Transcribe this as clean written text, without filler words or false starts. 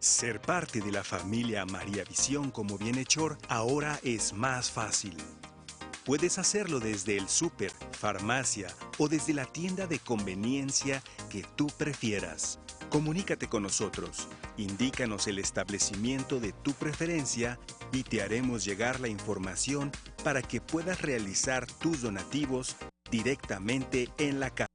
Ser parte de la familia María Visión como bienhechor ahora es más fácil. Puedes hacerlo desde el súper, farmacia o desde la tienda de conveniencia que tú prefieras. Comunícate con nosotros, indícanos el establecimiento de tu preferencia y te haremos llegar la información para que puedas realizar tus donativos directamente en la casa.